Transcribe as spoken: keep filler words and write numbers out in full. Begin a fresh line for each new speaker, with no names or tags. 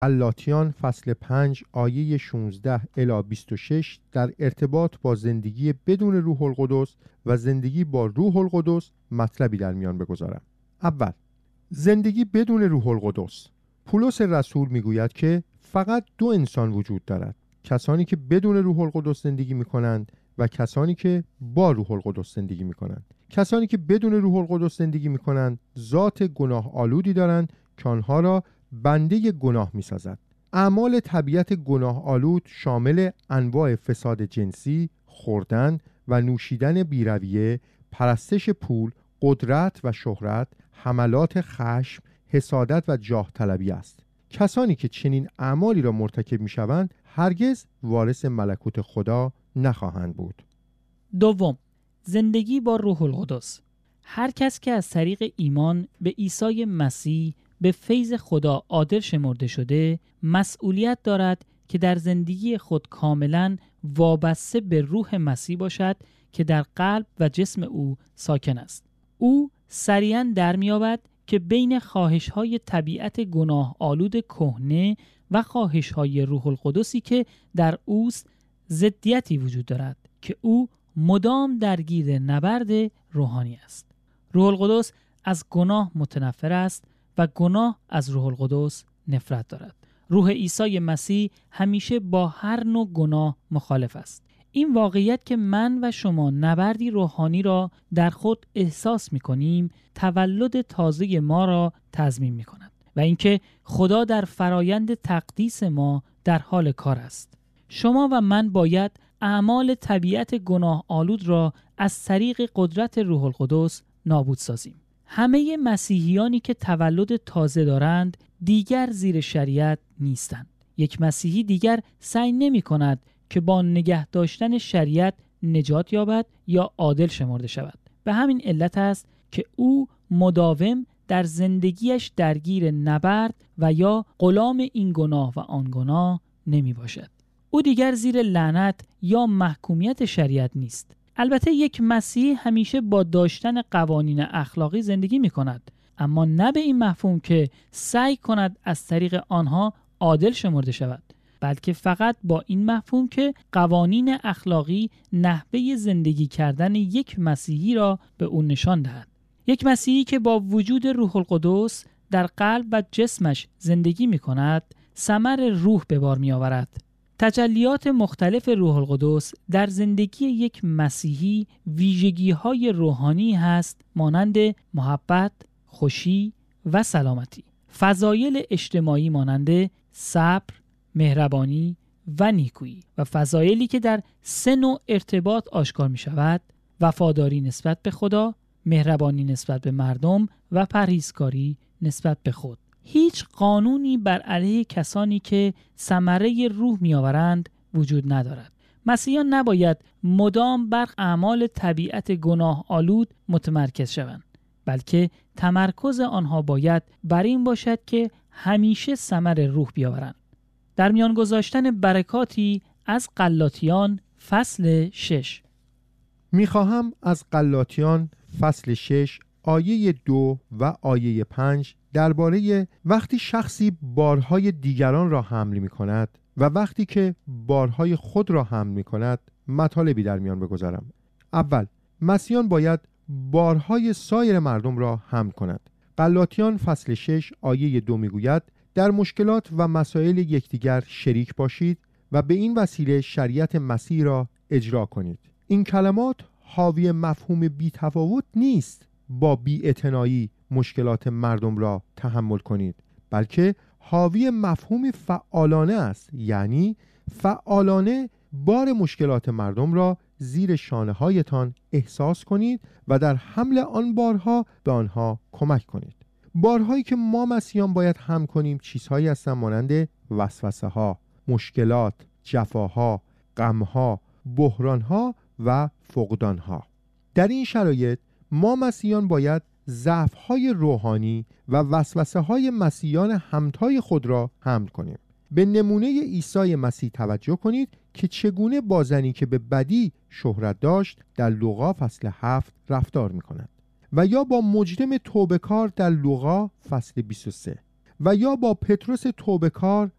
غلاطیان فصل پنج آیه شانزده الی بیست و شش در ارتباط با زندگی بدون روح القدس و زندگی با روح القدس مطلبی در میان بگذارم. اول، زندگی بدون روح القدس. پولس رسول میگوید که فقط دو انسان وجود دارد: کسانی که بدون روح القدس زندگی میکنند و کسانی که با روح القدس زندگی میکنند. کسانی که بدون روح القدس زندگی میکنند ذات گناه آلودی دارند که آنها را بنده گناه میسازد. اعمال طبیعت گناه آلود شامل انواع فساد جنسی، خوردن و نوشیدن بیرویه، پرستش پول، قدرت و شهرت، حملات خشم، حسادت و جاه طلبی است. کسانی که چنین اعمالی را مرتکب میشوند هرگز وارث ملکوت خدا نخواهند بود.
دوم، زندگی با روح القدس. هر کس که از طریق ایمان به عیسی مسیح به فیض خدا عادل شمرده شده، مسئولیت دارد که در زندگی خود کاملا وابسته به روح مسیح باشد که در قلب و جسم او ساکن است. او سریعاً در می‌یابد که بین خواهش‌های طبیعت گناه آلود کهنه و خواهش‌های روح القدسی که در اوست ضدیتی وجود دارد که او مدام درگیر نبرد روحانی است. روح القدس از گناه متنفر است و گناه از روح القدس نفرت دارد. روح عیسی مسیح همیشه با هر نوع گناه مخالف است. این واقعیت که من و شما نبردی روحانی را در خود احساس می‌کنیم، تولد تازه ما را تضمین می‌کند و اینکه خدا در فرایند تقدیس ما در حال کار است. شما و من باید اعمال طبیعت گناه آلود را از طریق قدرت روح القدس نابود سازیم. همه مسیحیانی که تولد تازه دارند دیگر زیر شریعت نیستند. یک مسیحی دیگر سعی نمی کند که با نگه داشتن شریعت نجات یابد یا عادل شمرده شود. به همین علت است که او مداوم در زندگیش درگیر نبرد و یا غلام این گناه و آن گناه نمی باشد. او دیگر زیر لعنت یا محکومیت شریعت نیست. البته یک مسیحی همیشه با داشتن قوانین اخلاقی زندگی می کند، اما نه به این مفهوم که سعی کند از طریق آنها عادل شمرده شود، بلکه فقط با این مفهوم که قوانین اخلاقی نحوه زندگی کردن یک مسیحی را به او نشان دهد. یک مسیحی که با وجود روح القدس در قلب و جسمش زندگی می کند، ثمر روح به بار می آورد. تجلیات مختلف روح القدس در زندگی یک مسیحی ویژگی‌های روحانی هست مانند محبت، خوشی و سلامتی. فضایل اجتماعی مانند صبر، مهربانی و نیکویی و فضایلی که در سه نوع ارتباط آشکار می شود: وفاداری نسبت به خدا، مهربانی نسبت به مردم و پرهیزکاری نسبت به خود. هیچ قانونی بر علیه کسانی که ثمره روح می‌آورند وجود ندارد. مسیحیان نباید مدام بر اعمال طبیعت گناه آلود متمرکز شوند، بلکه تمرکز آنها باید بر این باشد که همیشه ثمر روح بیاورند. در میان گذاشتن برکاتی از غلاطیان فصل شش.
میخواهم از غلاطیان فصل شش آیه دو و آیه پنج درباره وقتی شخصی بارهای دیگران را حمل می کند و وقتی که بارهای خود را حمل می کند مطالبی در میان بگذارم. اول، مسیحیان باید بارهای سایر مردم را حمل کند. غلاطیان فصل شش آیه دو می گوید در مشکلات و مسائل یکدیگر شریک باشید و به این وسیله شریعت مسیح را اجرا کنید. این کلمات حاوی مفهوم بی تفاوت نیست با بی‌اعتنایی مشکلات مردم را تحمل کنید، بلکه حاوی مفهوم فعالانه است، یعنی فعالانه بار مشکلات مردم را زیر شانه هایتان احساس کنید و در حمل آن بارها به آنها کمک کنید. بارهایی که ما مسیحیان باید حمل کنیم چیزهایی هستند مانند وسوسه ها، مشکلات، جفاها، غمها، بحرانها و فقدانها. در این شرایط ما مسیحیان باید ضعف‌های روحانی و وسوسه‌های مسیحیان همتای خود را حمل کنیم. به نمونه عیسی مسیح توجه کنید که چگونه با زنی که به بدی شهرت داشت در لوقا فصل هفت رفتار می‌کند و یا با مجرم توبه‌کار در لوقا فصل بیست و سه و یا با پتروس توبه‌کار